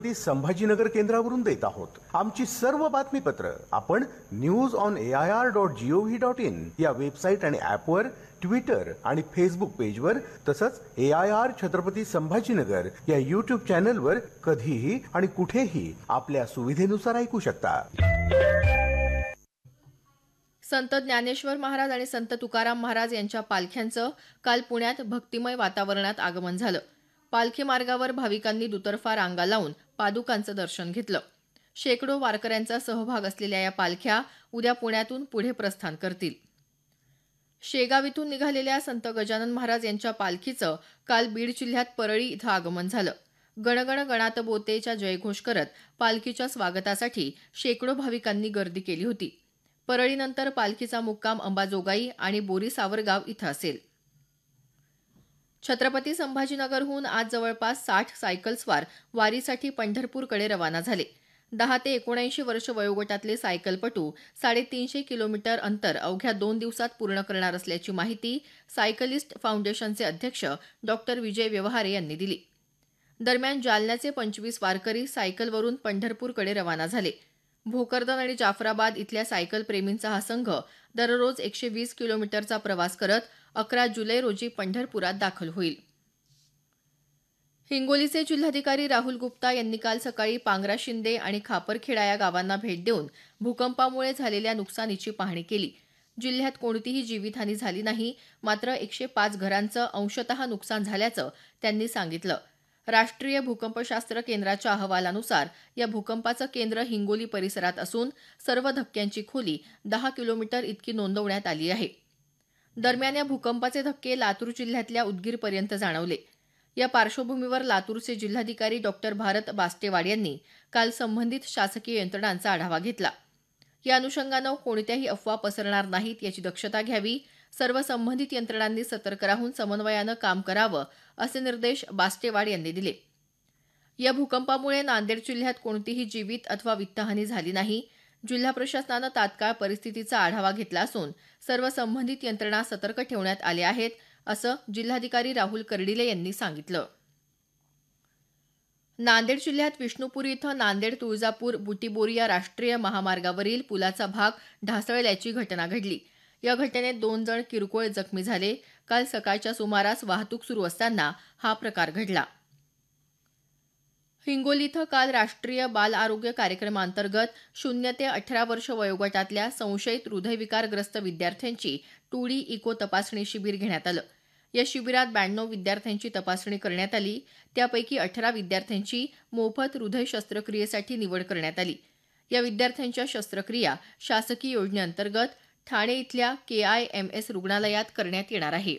संभाजीनगर केंद्रावरून देत आहोत. आमची सर्व बातमीपत्र आपण newsonair.gov.in या वेबसाईट आणि ऍपवर, ट्विटर आणि फेसबुक पेजवर, तसंच AIR छत्रपती संभाजीनगर या YouTube चॅनलवर कधीही आणि कुठेही आपल्या सुविधेनुसार ऐकू शकता. संत ज्ञानेश्वर महाराज आणि संत तुकाराम महाराज यांच्या पालख्यांचं काल पुण्यात भक्तिमय वातावरणात आगमन झालं. पालखी मार्गावर भाविकांनी दुतर्फा रांगा लावून पादुकांचं दर्शन घेतलं. शेकडो वारकऱ्यांचा सहभाग असलेल्या या पालख्या उद्या पुण्यातून पुढे प्रस्थान करतील. शेगाव इथून निघालेल्या संत गजानन महाराज यांच्या पालखीचं काल बीड जिल्ह्यात परळी इथं आगमन झालं. गणगण गणात बोतेचा जयघोष करत पालखीच्या स्वागतासाठी शेकडो भाविकांनी गर्दी केली होती. परळीनंतर पालखीचा मुक्काम अंबाजोगाई आणि बोरी सावरगाव इथं असेल. छत्रपती संभाजीनगरहून आज जवळपास 60 सायकलस्वार वारीसाठी पंढरपूरकडे रवाना झाले. 10 ते 79 वर्ष वयोगटातले सायकलपटू 350 किलोमीटर अंतर अवघ्या 2 दिवसात पूर्ण करणार असल्याची माहिती सायकलिस्ट फाउंडेशनचे अध्यक्ष डॉक्टर विजय व्यवहारे यांनी दिली. दरम्यान जालन्याचे 25 वारकरी सायकलवरून पंढरपूरकडे रवाना झाले. भोकरदन आणि जाफराबाद इथल्या सायकल प्रेमींचा हा संघ दररोज 120 किलोमीटरचा प्रवास करत 11 जुलै रोजी पंढरपुरात दाखल होईल. हिंगोलीचे जिल्हाधिकारी राहुल गुप्ता यांनी काल सकाळी पांगरा शिंदे आणि खापरखेडा या गावांना भेट देऊन भूकंपामुळे झालेल्या नुकसानीची पाहणी केली. जिल्ह्यात कोणतीही जीवितहानी झाली नाही, मात्र 105 घरांचं अंशतः नुकसान झाल्याचं त्यांनी सांगितलं. राष्ट्रीय भूकंपशास्त्र केंद्राच्या अहवालानुसार या भूकंपाचं केंद्र हिंगोली परिसरात असून सर्व धक्क्यांची खोली 10 किलोमीटर इतकी नोंदवण्यात आली आहे. दरम्यान या भूकंपाचे धक्के लातूर जिल्ह्यातल्या उदगीरपर्यंत जाणवले. या पार्श्वभूमीवर लातूरचे जिल्हाधिकारी डॉक्टर भारत बास्तेवाड यांनी काल संबंधित शासकीय यंत्रणांचा आढावा घेतला. या अनुषंगानं कोणत्याही अफवा पसरणार नाहीत याची दक्षता घ्यावी, सर्व संबंधित यंत्रणांनी सतर्क राहून समन्वयानं काम करावं असे निर्देश बास्तेवाड यांनी दिले. या भूकंपामुळे नांदेड जिल्ह्यात कोणतीही जीवित अथवा वित्तहानी झाली नाही. जिल्हा प्रशासनानं तात्काळ परिस्थितीचा आढावा घेतला असून सर्व संबंधित यंत्रणा सतर्क ठेवण्यात आल्या आहेत, असं जिल्हाधिकारी राहुल कर्डिले यांनी सांगितलं. नांदेड जिल्ह्यात विष्णुपुरी इथं नांदेड तुळजापूर बुटीबोरी या राष्ट्रीय महामार्गावरील पुलाचा भाग ढासळल्याची घटना घडली. या घटनेत 2 जण किरकोळ जखमी झाले. काल सकाळच्या सुमारास वाहतूक सुरू असताना हा प्रकार घडला. हिंगोली इथं काल राष्ट्रीय बाल आरोग्य कार्यक्रमाअंतर्गत 0 ते 18 वर्ष वयोगटातल्या संशयित हृदयविकारग्रस्त विद्यार्थ्यांची 2D इको तपासणी शिबिर घेण्यात आलं. या शिबिरात 92 विद्यार्थ्यांची तपासणी करण्यात आली. त्यापैकी 18 विद्यार्थ्यांची मोफत हृदय शस्त्रक्रियेसाठी निवड करण्यात आली. या विद्यार्थ्यांच्या शस्त्रक्रिया शासकीय योजनेअंतर्गत ठाणे इथल्या KIMS रुग्णालयात करण्यात येणार आहे.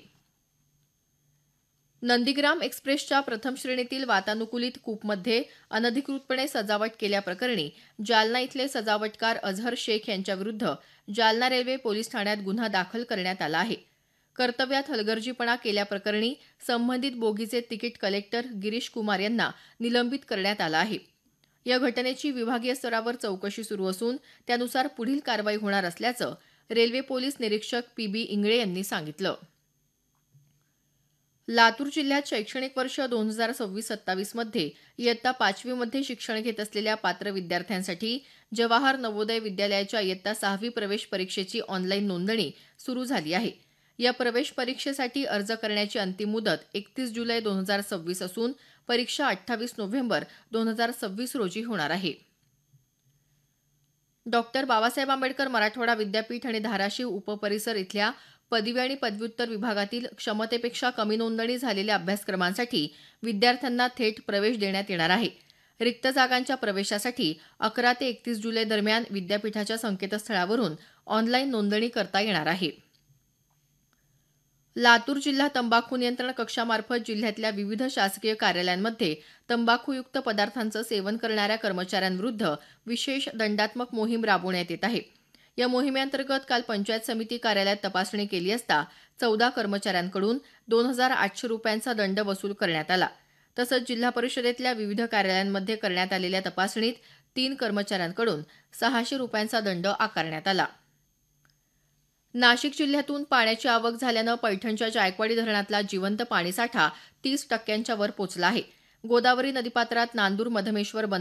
नंदीग्राम एक्सप्रेसच्या प्रथम श्रेणीतील वातानुकूलित कूपमध्ये अनधिकृतपणे सजावट केल्याप्रकरणी जालना इथले सजावटकार अझहर शेख यांच्याविरुद्ध जालना रेल्वे पोलीस ठाण्यात गुन्हा दाखल करण्यात आला आहे. कर्तव्यात हलगर्जीपणा केल्याप्रकरणी संबंधित बोगीचे तिकीट कलेक्टर गिरीश कुमार यांना निलंबित करण्यात आलं आहे. या घटनेची विभागीय स्तरावर चौकशी सुरू असून त्यानुसार पुढील कारवाई होणार असल्याचं रेल्वे पोलीस निरीक्षक PB इंगळे यांनी सांगितलं. लातूर जिल्ह्यात शैक्षणिक वर्ष 2026-27 मध्ये इयत्ता 5वी मध्ये शिक्षण घेत असलेल्या पात्र विद्यार्थ्यांसाठी जवाहर नवोदय विद्यालयाच्या इयत्ता 6वी प्रवेश परीक्षेची ऑनलाईन नोंदणी सुरू झाली आहे. या प्रवेश परीक्षेसाठी अर्ज करण्याची अंतिम मुदत 31 जुलै 2026 असून परीक्षा 28 नोव्हेंबर 2026 रोजी होणार आहे. डॉक्टर बाबासाहेब आंबेडकर मराठवाडा विद्यापीठ आणि धाराशिव उपपरिसर इथल्या पदवी आणि पदव्युत्तर विभागातील क्षमतेपेक्षा कमी नोंदणी झालेल्या अभ्यासक्रमांसाठी विद्यार्थ्यांना थेट प्रवेश देण्यात येणार आहे. रिक्त जागांच्या प्रवेशासाठी 11 ते 31 जुलै दरम्यान विद्यापीठाच्या संकेतस्थळावरून ऑनलाईन नोंदणी करता येणार आहे. लातूर जिल्हा तंबाखू नियंत्रण कक्षामार्फत जिल्ह्यातल्या विविध शासकीय कार्यालयांमध्ये तंबाखूयुक्त पदार्थांचं सेवन करणाऱ्या कर्मचाऱ्यांविरुद्ध विशेष दंडात्मक मोहीम राबवण्यात येत आहे. या मोहिमेअंतर्गत काल पंचायत समिती कार्यालयात तपासणी केली असता 14 कर्मचाऱ्यांकडून 2,800 रुपयांचा दंड वसूल करण्यात आला. तसंच जिल्हा परिषदेतल्या विविध कार्यालयांमध्ये करण्यात आलेल्या तपासणीत 3 कर्मचाऱ्यांकडून 600 रुपयांचा दंड आकारण्यात आला. नाशिक जिल्ह्यातून पाण्याची आवक झाल्यानं पैठणच्या जायकवाडी धरणातला जिवंत पाणीसाठा 30% वर पोचला आहे. गोदावरी नदीपात्रात नांदूर मधमेश्वर